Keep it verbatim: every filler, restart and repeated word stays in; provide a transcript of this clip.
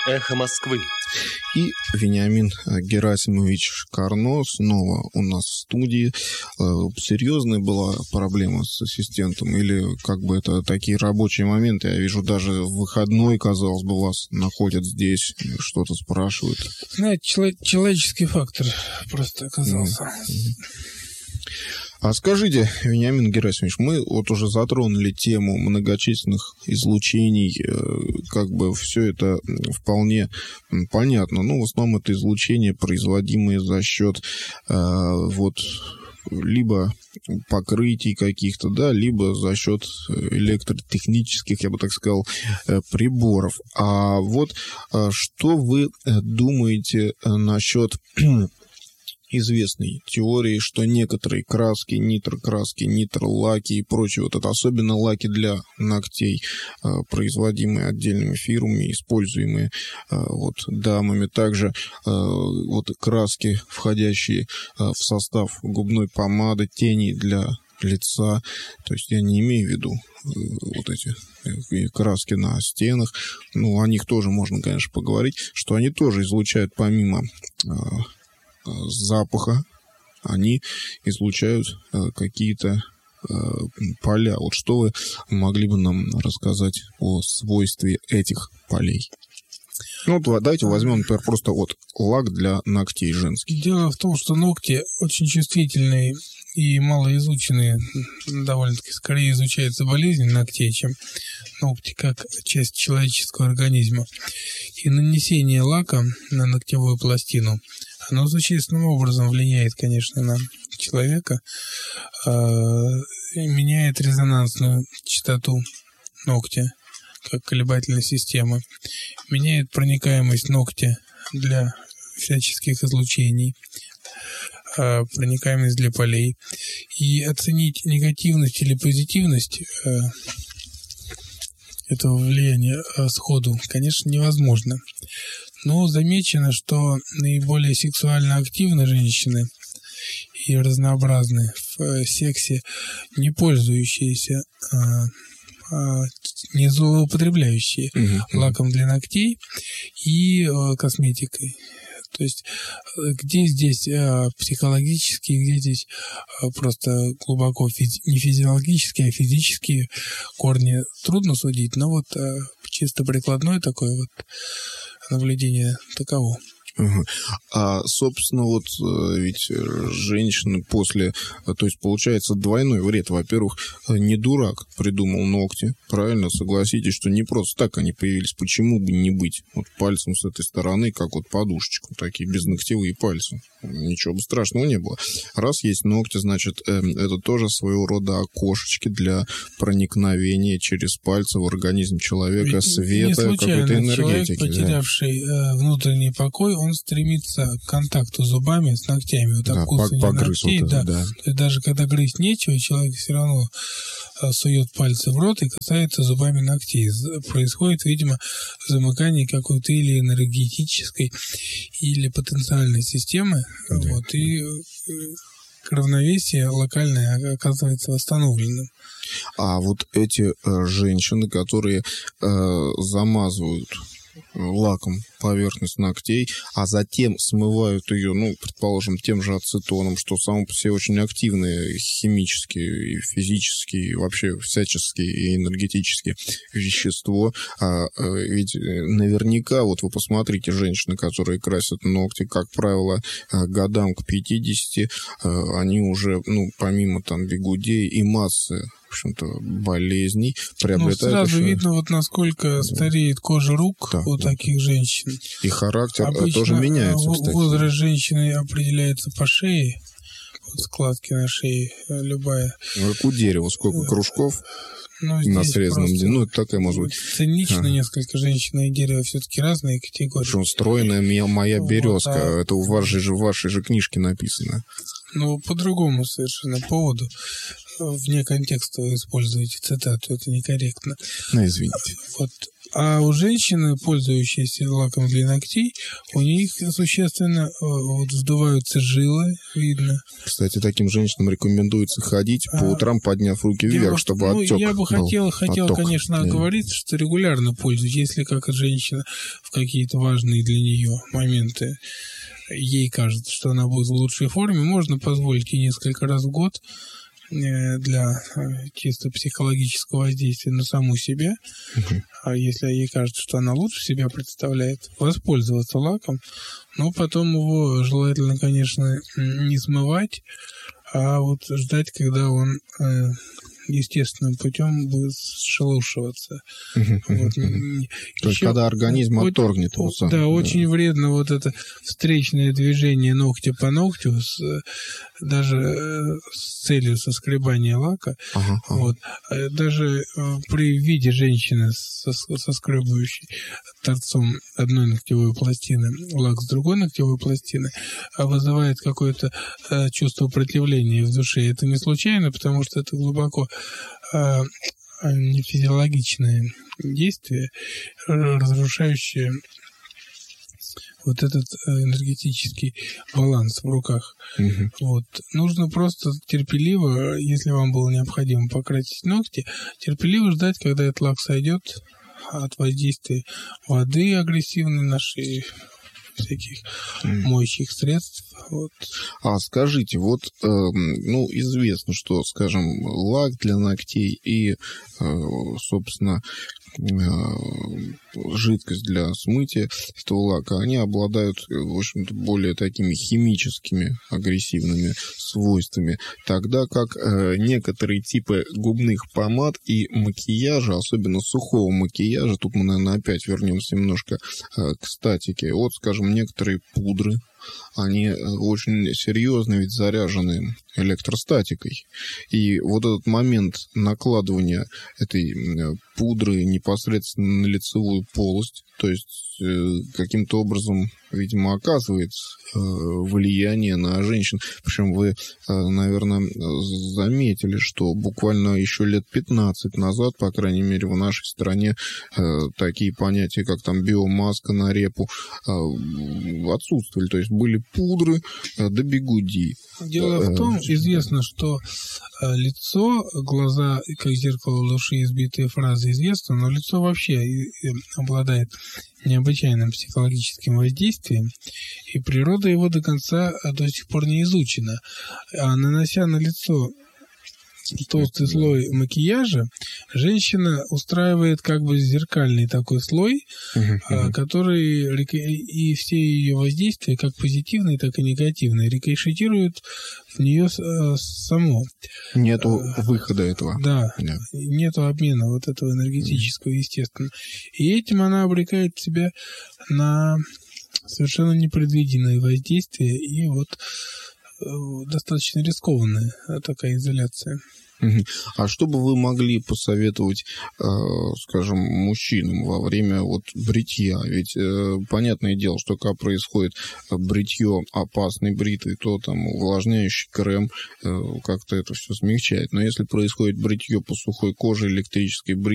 Эхо Москвы. И Вениамин Герасимович Карно снова у нас в студии. Серьезная была проблема с ассистентом? Или как бы это такие рабочие моменты? Я вижу, даже в выходной, казалось бы, вас находят здесь, что-то спрашивают. Знаете, чело- человеческий фактор просто оказался. Mm-hmm. А скажите, Вениамин Герасимович, мы вот уже затронули тему многочисленных излучений, как бы все это вполне понятно. Ну, в основном это излучения, производимые за счет э, вот либо покрытий каких-то, да, либо за счет электротехнических, я бы так сказал, приборов. А вот что вы думаете насчет известной теории, что некоторые краски, нитрокраски, нитролаки и прочее, вот это особенно лаки для ногтей, производимые отдельными фирмами, используемые вот дамами, также вот краски, входящие в состав губной помады, теней для лица, то есть я не имею в виду вот эти краски на стенах, ну, о них тоже можно, конечно, поговорить, что они тоже излучают помимо запаха, они излучают э, какие-то э, поля. Вот что вы могли бы нам рассказать о свойстве этих полей? Ну, вот давайте возьмем, например, просто вот лак для ногтей женский. Дело в том, что ногти очень чувствительные и малоизученные, довольно-таки скорее изучаются болезни ногтей, чем ногти как часть человеческого организма. И нанесение лака на ногтевую пластину, оно существенным образом влияет, конечно, на человека, э, меняет резонансную частоту ногтя, как колебательной системы, меняет проникаемость ногтя для всяческих излучений, э, проникаемость для полей. И оценить негативность или позитивность э, этого влияния э, сходу, конечно, невозможно. Но замечено, что наиболее сексуально активные женщины и разнообразные в сексе, не пользующиеся, а, а, не злоупотребляющие uh-huh. лаком для ногтей и а, косметикой. То есть где здесь а, психологические, где здесь а, просто глубоко физи- не физиологические, а физические корни трудно судить, но вот а, чисто прикладное такое вот наблюдение таково. Угу. А, собственно, вот ведь женщины после, то есть получается двойной вред. Во-первых, не дурак придумал ногти, правильно? Согласитесь, что не просто так они появились. Почему бы не быть вот пальцем с этой стороны, как вот подушечку, такие безногтевые пальцы? Ничего бы страшного не было. Раз есть ногти, значит, э, это тоже своего рода окошечки для проникновения через пальцы в организм человека ведь света, какой-то энергетики. Человек, потерявший да. внутренний покой, он стремится к контакту зубами с ногтями. Вот да, обкусывание ногтей, вот это, да. да. То есть даже когда грызть нечего, человек все равно сует пальцы в рот и касается зубами ногтей. Происходит, видимо, замыкание какой-то или энергетической, или потенциальной системы, да. вот, и равновесие локальное оказывается восстановленным. А вот эти э, женщины, которые э, замазывают лаком поверхность ногтей, а затем смывают ее, ну, предположим, тем же ацетоном, что само по себе очень активное химически, и физически, и вообще всячески и энергетически вещество. А, а, ведь наверняка, вот вы посмотрите, женщины, которые красят ногти, как правило, годам к пятидесяти, они уже, ну, помимо там бигудей и массы, в общем-то, болезней приобретают. Ну, сразу еще... видно, вот насколько да. стареет кожа рук да, у да. таких женщин. И характер обычно тоже меняется, в- кстати. Возраст женщины определяется по шее, вот складки на шее, любая. Ну, как у дерева, сколько кружков ну, на срезанном деле. Ну, это такая, может быть. Цинично а. несколько женщин и дерева все-таки разные категории. Причем стройная моя березка. Вот, а... Это в вашей же, в вашей же книжке написано. Ну, по другому совершенно поводу. вне контекста вы используете цитату, это некорректно. Ну, извините. Вот. А у женщины, пользующейся лаком для ногтей, у них существенно вот, вздуваются жилы, видно. Кстати, таким женщинам рекомендуется ходить по утрам, подняв руки вверх, я, чтобы ну, отек Я бы хотел, был. хотел Отток. конечно, оговориться, что регулярно пользуюсь. Если как женщина в какие-то важные для нее моменты ей кажется, что она будет в лучшей форме, можно позволить ей несколько раз в год для чисто психологического воздействия на саму себя, uh-huh. а если ей кажется, что она лучше себя представляет, воспользоваться лаком, но потом его желательно, конечно, не смывать, а вот ждать, когда он естественным путем будет сшелушиваться. Uh-huh, вот. uh-huh. То есть, когда организм вот, отторгнет его сам. Да, да, очень вредно вот это встречное движение ногтя по ногтю, с, даже с целью соскребания лака. Uh-huh, uh-huh. Вот. Даже при виде женщины, соскребающей торцом одной ногтевой пластины лак с другой ногтевой пластины, вызывает какое-то чувство противления в душе. Это не случайно, потому что это глубоко э, нефизиологичное действие, разрушающее вот этот энергетический баланс в руках. Угу. Вот. Нужно просто терпеливо, если вам было необходимо покрасить ногти, терпеливо ждать, когда этот лак сойдет от воздействия воды агрессивной нашей, всяких mm. моющих средств. Вот. А скажите, вот, э, ну, известно, что, скажем, лак для ногтей и, э, собственно, э, жидкость для смытия этого лака, они обладают, в общем-то, более такими химическими агрессивными свойствами, тогда как э, некоторые типы губных помад и макияжа, особенно сухого макияжа, тут мы, наверное, опять вернемся немножко э, к статике. Вот, скажем, некоторые пудры, они очень серьезно ведь заряжены электростатикой. И вот этот момент накладывания этой пудры непосредственно на лицевую полость, то есть э, каким-то образом, видимо, оказывает э, влияние на женщин. Причем вы, э, наверное, заметили, что буквально еще лет пятнадцать назад, по крайней мере, в нашей стране э, такие понятия, как там биомаска на репу, э, отсутствовали. То есть были пудры э, да бигуди. Дело в том, известно, что лицо, глаза, как зеркало души, избитые фразы известны, но лицо вообще обладает необычайным психологическим воздействием, и природа его до конца до сих пор не изучена. А нанося на лицо толстый слой макияжа, женщина устраивает как бы зеркальный такой слой, uh-huh. который и все ее воздействия, как позитивные, так и негативные, рикошетируют в нее само. Нету выхода этого. Да, yeah. Нету обмена вот этого энергетического, uh-huh. естественно. И этим она обрекает себя на совершенно непредвиденные воздействия и вот достаточно рискованная такая изоляция. А что бы вы могли посоветовать, скажем, мужчинам во время вот бритья? Ведь понятное дело, что когда происходит бритье опасной бритвой, то там увлажняющий крем как-то это все смягчает. Но если происходит бритье по сухой коже, электрической бритвой,